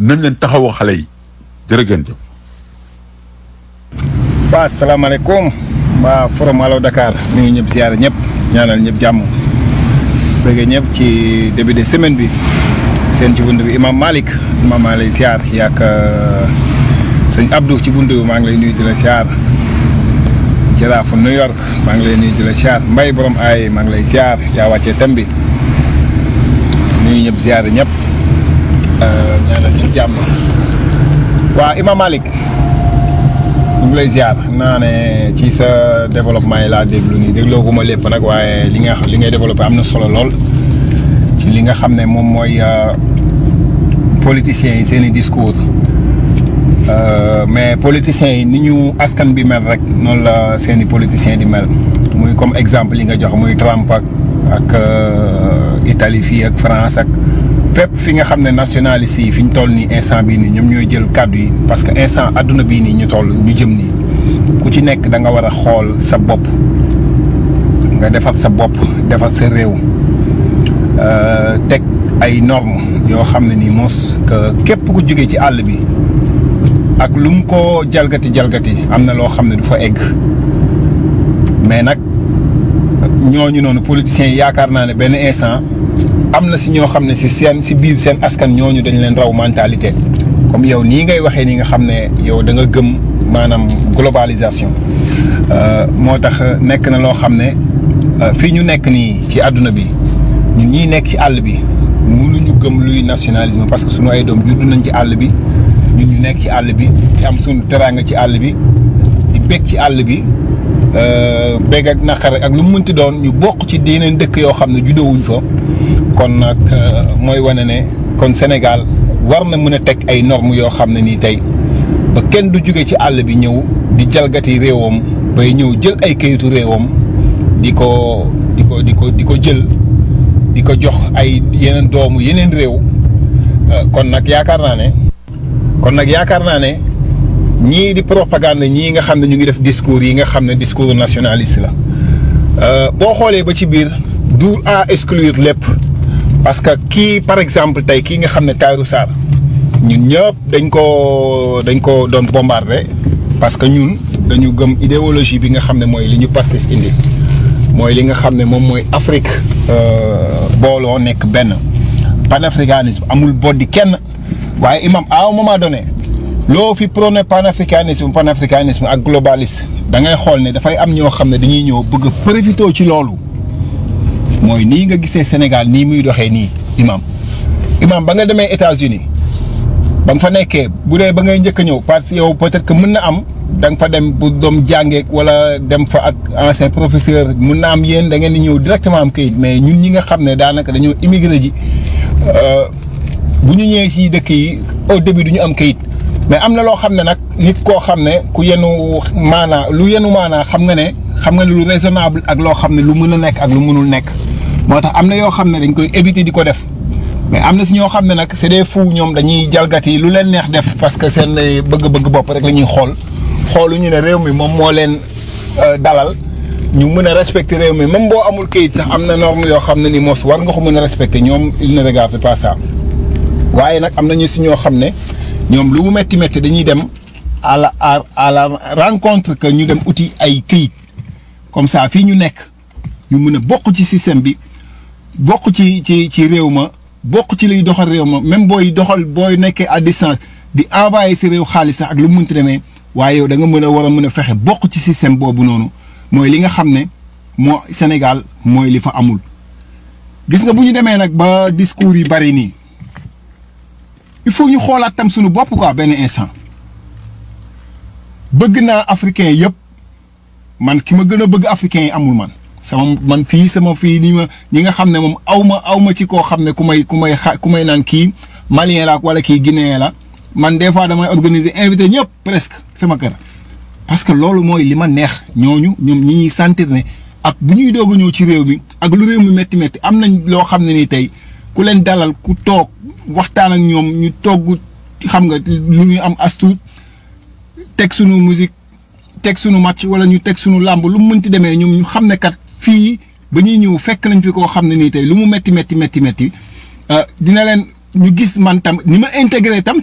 nañ leen taxawu xale yi jërëjëf. waaw asalaamaaleykum waa Forum Allo Dakar ñu ngi ñëpp ziar ñëpp ñaanal ñëpp jàmm bëgg ñëpp ci début de semaine bi seen ci bunt bi Imam Malick maa ngi lay ziar yaak sëñ Abdou ci bunt bi maa ngi lay nuyu di la ziar Jaraafu New York maa ngi lay nuyu di la ziar Mbaye borom ay maa ngi lay ziar yaa wàccee thème bi nuyu ñëpp ziar ñëpp ñaanal ñëpp jàmm waa Imam Malick ñu ngi lay ziar naa ne ci sa développement yi laa déglu nii dégloo gu ma lépp nag waaye li ngay développé am na solo lool ci li nga xam ne moom mooy politiciens yi seen i discours mais politiciens yi ni ñu askan bi mel rek noonu la seen i politiciens di mel muy comme exemple yi nga jox muy Trump ak Italie fii ak France ak fépp fi nga xam ne nationalistes yi fi ñu toll nii instant bii nii ñoom ñooy jël kàddu yi parce que instant adduna bii nii ñu toll ñu jëm nii ku ci nekk da nga war a xool sa bopp nga defar sa bopp defar sa réew teg ay normes yoo xam ne nii mos que képp ku jógee ci àll bi ak lu mu ko jalgati am na loo xam ne du fa egg mais nag ñooñu noonu politiciens yi yaakaar naa ne benn instant. am na si ñoo xam ne si biir seen askan ñooñu dañ leen raw mentalité comme yow nii ngay waxee ni nga xam ne yow da nga gëm maanaam globalisation moo tax nekk na loo xam ne fii ñu nekk nii ci àdduna bi ñun ñii nekk ci àll bi mënuñu gëm luy nationalisme parce que suñu ay doom juddu nañ ci àll bi ñun ñu nekk ci àll bi di am suñu teraanga ci àll bi di bég ci àll bi bég ak naqar ak lu mu mënti doon ñu bokk ci yeneen dëkk yoo xam ne juddoowuñ fa kon nag mooy wane ne kon Sénégal war na mën a teg ay normes yoo xam ne nii tey ba kenn du jóge ci àll bi ñëw di jalgati réewam bay ñëw jël ay kayitu réewam di ko jël di ko jox ay yeneen doomu yeneen réew kon nag yaakaar naa ne ñii di propagande ñii nga xam ne ñu ngi def discours yi nga xam ne discours nationaliste la boo xoolee ba ci biir du à exclure lépp. parce que kii par exemple tey kii nga xam ne Tahirou Sarr ñun ñëpp dañ ko doon bombardé parce que ñun dañu gëm idéologie bi nga xam ne mooy li ñu Pastef indi mooy li nga xam ne moom mooy Afrique booloo nekk benn panafricanisme amul boddi kenn waaye imam à un moment donné loo fi prôné panafricanisme ak globaliste da ngay xool ne dafay am ñoo xam ne dañuy ñëw bëgg a profité ci loolu. mooy nii nga gisee Sénégal nii muy doxee nii imam ba nga demee États-Unis ba nga fa nekkee bu dee ba ngay njëkk a ñëw parce que yow peut-être que mën na am da nga fa dem bu doom jàngeek wala dem fa ak ancien professeur mën na am yéen da ngeen di ñëw directement am kayit mais ñun ñi nga xam ne daanaka dañoo immigré ji bu ñu ñëwee ci dëkk yi au début du ñu am kayit mais am na loo xam ne nag nit koo xam ne ku yenu maanaa xam nga ne lu raisonnable ak loo xam ne lu mën a nekk ak lu mënul nekk moo tax am na yoo xam ne dañ koy éviter di ko def mais am na si ñoo xam ne nag c'est des fous ñoom dañuy jalgati lu leen neex def parce que seen bëgg-bëgg bopp rek la ñuy xooluñu ne réew mi moom moo leen dalal ñu mën a respecter réew mi même boo amul kayit sax am na norme yoo xam ne ni mos war nga ko mën a respecter ñoom il ne regarde pas ça waaye nag am nañu si ñoo xam ne ñoom lu mu métti dañuy dem à la rencontre que ñu dem uti ay kayit comme ça fii ñu nekk ñu mën a bokk ci système bi bokk ci réew ma bokk ci liy doxal réew ma même booy nekkee à distance di envoyer si réew xaalis sax ak lu mu mënti demee waaye yow da nga war a mën a fexe bokk ci système boobu noonu mooy li nga xam ne moo Sénégal mooy li fa amul. gis nga bu ñu demee nag ba discours yi bari nii il faut ñu xoolaat tam suñu bopp quoi benn instant bëgg naa africain yëpp man ki ma gën a bëgg africain yi amul man. man fii ñi nga xam ne moom aw ma ci koo xam ne ku may naan kii malien la wala kii guinéen la man des fois damay organiser invité ñëpp presque sama kër parce que loolu mooy li ma neex ñoom ñi ñuy sentir ne ak bu ñuy doog a ñëw ci réew mi ak lu réew mi métti am nañ loo xam ne ni tey ku leen dalal ku toog waxtaan ak ñoom ñu togg xam nga lu ñu am astuut teg sunu musique teg sunu match wala ñu teg sunu làmb lu mu mënti demee ñoom ñu xam ne kat fii ba ñuy ñëw fekk nañ fi koo xam ne nii tey lu mu métti dina leen ñu gis man tam ni ma intégré tam